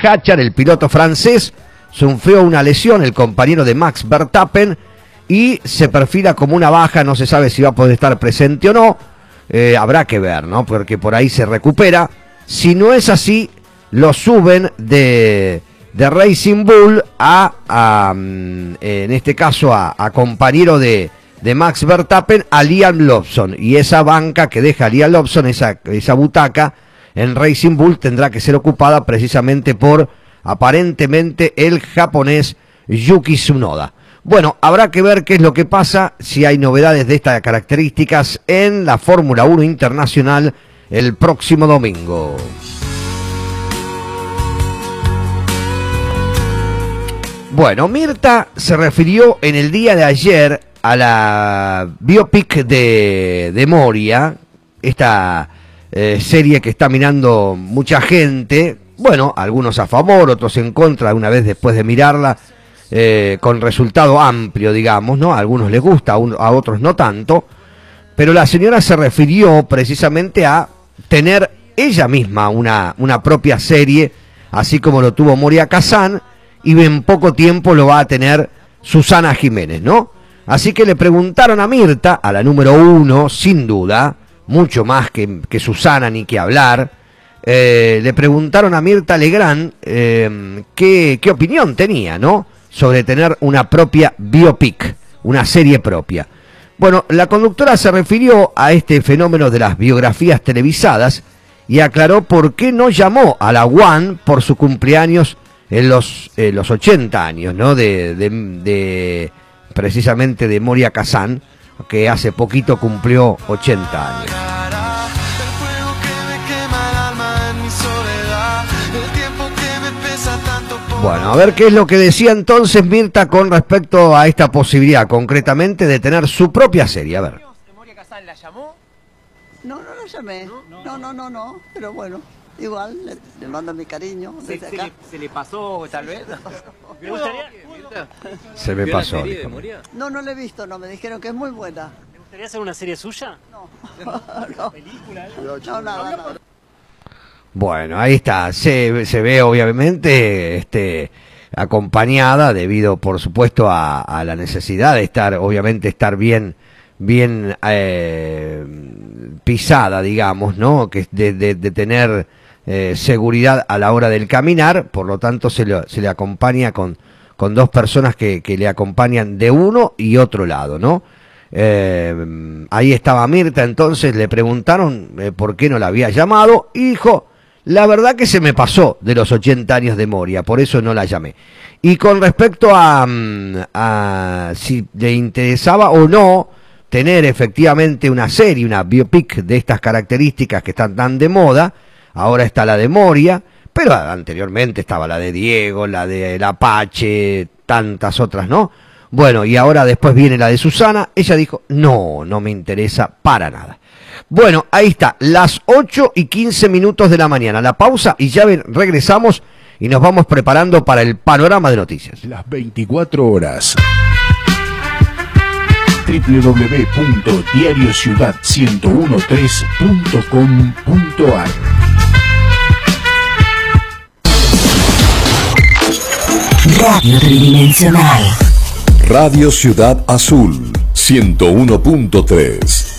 Hachar, el piloto francés, sufrió una lesión, el compañero de Max Verstappen, y se perfila como una baja, no se sabe si va a poder estar presente o no, habrá que ver, ¿no? Porque por ahí se recupera. Si no es así, lo suben de Racing Bull en este caso a compañero de Max Verstappen, a Liam Lawson, y esa banca que deja a Liam Lawson, esa butaca en Racing Bull, tendrá que ser ocupada precisamente por aparentemente el japonés Yuki Tsunoda. Bueno, habrá que ver qué es lo que pasa, si hay novedades de estas características en la Fórmula 1 Internacional el próximo domingo. Bueno, Mirta se refirió en el día de ayer a la biopic de Moria, esta serie que está mirando mucha gente, bueno, algunos a favor, otros en contra, una vez después de mirarla, con resultado amplio, digamos, ¿no? A algunos les gusta, a otros no tanto, pero la señora se refirió precisamente a tener ella misma una propia serie, así como lo tuvo Moria Kazan, y en poco tiempo lo va a tener Susana Jiménez, ¿no? Así que le preguntaron a Mirta, a la número 1, sin duda, mucho más que Susana ni que hablar, le preguntaron a Mirta Legrand qué opinión tenía, ¿no? Sobre tener una propia biopic, una serie propia. Bueno, la conductora se refirió a este fenómeno de las biografías televisadas y aclaró por qué no llamó a la One por su cumpleaños en los 80 años, ¿no? Precisamente de Moria Kazan, que hace poquito cumplió 80 años. Bueno, a ver qué es lo que decía entonces Mirta con respecto a esta posibilidad, concretamente, de tener su propia serie. A ver. ¿Moria Kazan la llamó? No lo llamé. No, pero bueno, igual le mando mi cariño desde acá. ¿Se le pasó tal vez? ¿Me gustaría? Se me pasó. No le he visto, no, me dijeron que es muy buena. ¿Le gustaría hacer una serie suya? No. ¿Película? No, nada. Bueno, ahí está, se ve obviamente acompañada debido por supuesto a la necesidad de estar bien pisada, digamos, ¿no? Que de tener seguridad a la hora del caminar, por lo tanto se le acompaña con dos personas que le acompañan de uno y otro lado, ¿no? Ahí estaba Mirta, entonces le preguntaron por qué no la había llamado y dijo: la verdad que se me pasó de los 80 años de Moria, por eso no la llamé. Y con respecto a si le interesaba o no tener efectivamente una serie, una biopic de estas características que están tan de moda, ahora está la de Moria, pero anteriormente estaba la de Diego, la de El Apache, tantas otras, ¿no? Bueno, y ahora después viene la de Susana. Ella dijo: no me interesa para nada. Bueno, ahí está, las 8:15 de la mañana. La pausa y ya regresamos y nos vamos preparando para el panorama de noticias. Las 24 horas. www.diariociudad1013.com.ar. Radio Tridimensional. Radio Ciudad Azul 101.3.